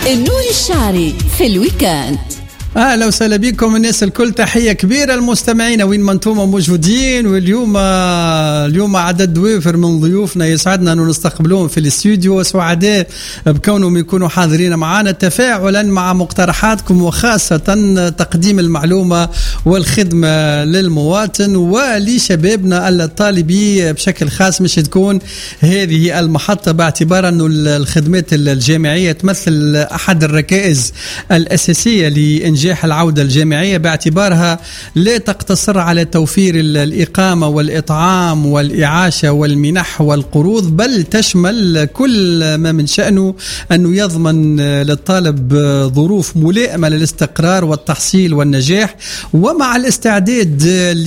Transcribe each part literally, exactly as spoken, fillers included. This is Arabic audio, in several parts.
النور الشعري في الويكاند. اهلا وسهلا بكم الناس الكل، تحيه كبيره المستمعين وين ما انتم موجودين. واليوم اليوم عدد وافر من ضيوفنا يسعدنا انه نستقبلهم في الاستوديو، وسعداء بكونهم يكونوا حاضرين معنا تفاعلا مع مقترحاتكم، وخاصه تقديم المعلومه والخدمه للمواطن ولشبابنا الطالبي بشكل خاص. مش تكون هذه المحطه باعتبار انه الخدمات الجامعيه تمثل احد الركائز الاساسيه لإنجاح العودة الجامعية، باعتبارها لا تقتصر على توفير الإقامة والإطعام والإعاشة والمنح والقروض، بل تشمل كل ما من شأنه أنه يضمن للطالب ظروف ملائمة للاستقرار والتحصيل والنجاح. ومع الاستعداد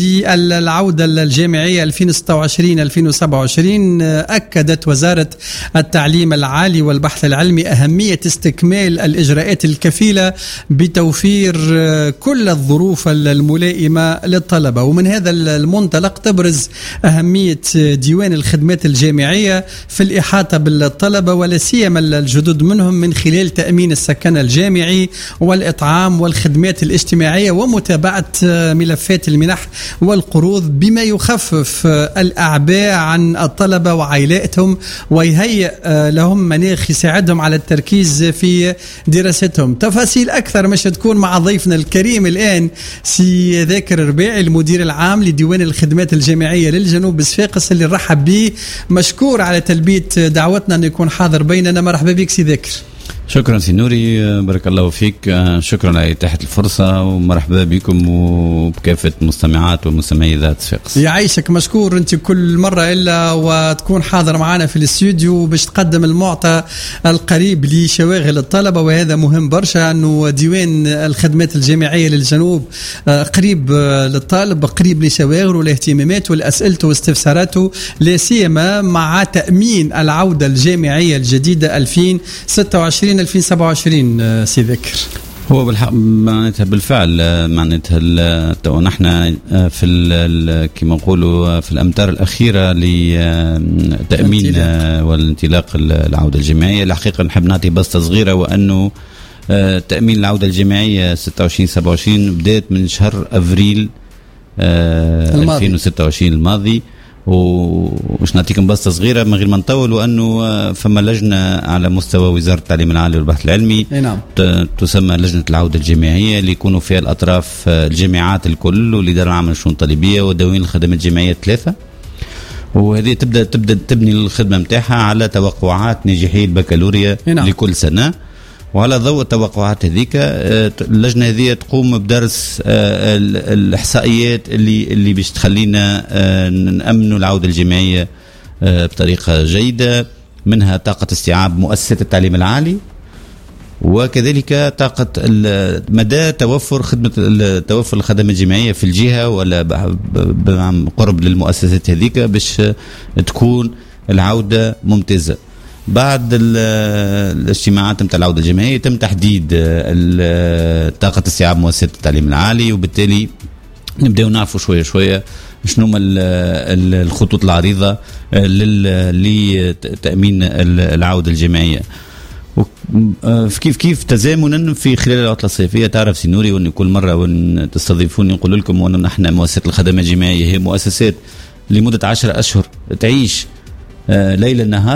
للعودة الجامعية ألفين وستة وعشرين ألفين وسبعة وعشرين، أكدت وزارة التعليم العالي والبحث العلمي أهمية استكمال الإجراءات الكفيلة بتوفير كل الظروف الملائمة للطلبة. ومن هذا المنطلق تبرز أهمية ديوان الخدمات الجامعية في الإحاطة بالطلبة، ولا سيما الجدد منهم، من خلال تأمين السكن الجامعي والإطعام والخدمات الاجتماعية ومتابعة ملفات المنح والقروض، بما يخفف الأعباء عن الطلبة وعائلاتهم ويهيئ لهم مناخ يساعدهم على التركيز في دراستهم. تفاصيل أكثر مش تكون مع ضيفنا الكريم الآن سي ذاكر الربيعي، المدير العام لديوان الخدمات الجامعية للجنوب صفاقس، اللي نرحب به. مشكور على تلبية دعوتنا أن يكون حاضر بيننا. مرحبا بك سي ذاكر. شكرا سي نوري، بارك الله فيك. شكرا على إتاحة الفرصة، ومرحبا بكم وبكافة مستمعات ومستمعي ذات صفاقس. يعيشك، مشكور. انت كل مرة إلا وتكون حاضر معنا في الاستوديو باش تقدم المعطى القريب لشواغل الطلبة، وهذا مهم برشا. أنه ديوان الخدمات الجامعية للجنوب قريب للطالب، قريب لشواغله والاهتمامات والأسئلة واستفساراته، لا سيما مع تأمين العودة الجامعية الجديدة ألفين وستة وعشرين ألفين وسبعة وعشرين. سي ذكر، هو بالحق معناتها بالفعل معناتها تو نحن في كما نقولوا في الأمتار الأخيرة لتأمين والانطلاق العودة الجامعية. الحقيقة نحب نعطي بسطة صغيرة، وأنه تأمين العودة الجامعية ستة وعشرين سبعة وعشرين بدأت من شهر أفريل ألفين وستة وعشرين الماضي. ومش نعطيكم بسطة صغيرة من غير ما نطول، وأنه فما لجنة على مستوى وزارة التعليم العالي والبحث العلمي نعم. تسمى لجنة العودة الجامعية، اللي يكونوا فيها الأطراف الجامعات الكل والإدارة العامة للشؤون الطالبية ودواوين الخدمات الجامعية ثلاثة. وهذه تبدأ تبدأ تبني الخدمة متاعها على توقعات ناجحي البكالوريا نعم. لكل سنة. وعلى ضوء التوقعات هذيك اللجنة هذه تقوم بدرس الإحصائيات اللي اللي باش تخلينا نأمنوا العودة الجامعية بطريقة جيدة، منها طاقة استيعاب مؤسسات التعليم العالي، وكذلك طاقة مدى توفر خدمة توفر الخدمات الجامعية في الجهة ولا قرب للمؤسسات هذيك باش تكون العودة ممتازة. بعد الاجتماعات متاع العودة الجامعية يتم تحديد طاقة استيعاب مؤسسات التعليم العالي، وبالتالي نبدأ نعرفوا شوية شوية شنو ما الخطوط العريضة لتأمين العودة الجامعية. كيف كيف تزامنا في خلال العطلة الصيفية. تعرف سينوري وأن كل مرة وأن تستضيفوني نقول لكم وأن نحن مؤسسات الخدمات الجامعية هي مؤسسات لمدة عشرة أشهر تعيش ليل النهار